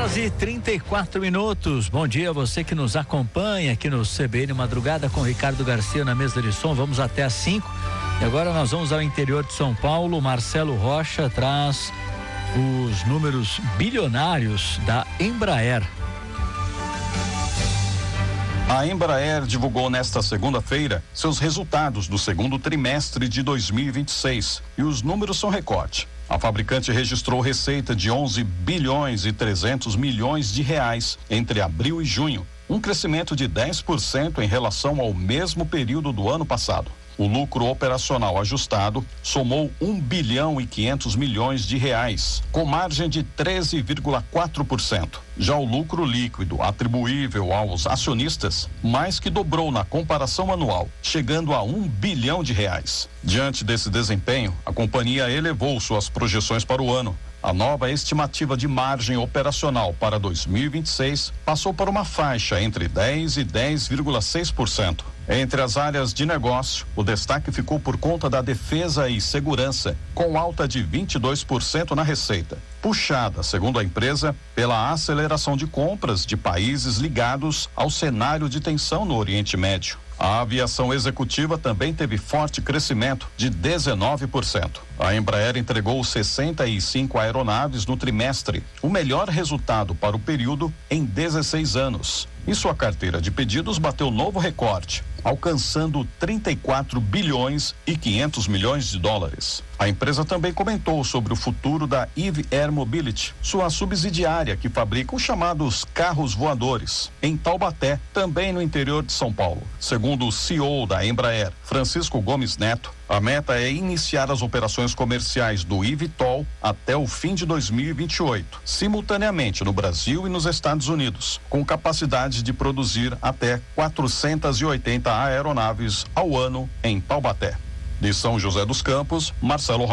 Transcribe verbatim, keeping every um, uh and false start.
horas e trinta e quatro minutos. Bom dia a você que nos acompanha aqui no C B N Madrugada com Ricardo Garcia na mesa de som. Vamos até às cinco. E agora nós vamos ao interior de São Paulo. Marcelo Rocha traz os números bilionários da Embraer. A Embraer divulgou nesta segunda-feira seus resultados do segundo trimestre de dois mil e vinte e seis e os números são recorde. A fabricante registrou receita de onze bilhões e trezentos milhões de reais entre abril e junho, um crescimento de dez por cento em relação ao mesmo período do ano passado. O lucro operacional ajustado somou um bilhão e quinhentos milhões de reais, com margem de treze vírgula quatro por cento. Já o lucro líquido atribuível aos acionistas mais que dobrou na comparação anual, chegando a um bilhão de reais. Diante desse desempenho, a companhia elevou suas projeções para o ano. A nova estimativa de margem operacional para dois mil e vinte e seis passou para uma faixa entre dez e dez vírgula seis por cento. Entre as áreas de negócio, o destaque ficou por conta da defesa e segurança, com alta de vinte e dois por cento na receita, puxada, segundo a empresa, pela aceleração de compras de países ligados ao cenário de tensão no Oriente Médio. A aviação executiva também teve forte crescimento de dezenove por cento. A Embraer entregou sessenta e cinco aeronaves no trimestre, o melhor resultado para o período em dezesseis anos. E sua carteira de pedidos bateu novo recorde, alcançando trinta e quatro bilhões e quinhentos milhões de dólares. A empresa também comentou sobre o futuro da Eve Air Mobility, sua subsidiária que fabrica os chamados carros voadores, em Taubaté, também no interior de São Paulo. Segundo o C E O da Embraer, Francisco Gomes Neto, a meta é iniciar as operações comerciais do eVTOL até o fim de dois mil e vinte e oito, simultaneamente no Brasil e nos Estados Unidos, com capacidade de produzir até quatrocentas e oitenta aeronaves ao ano em Taubaté. De São José dos Campos, Marcelo Rocha.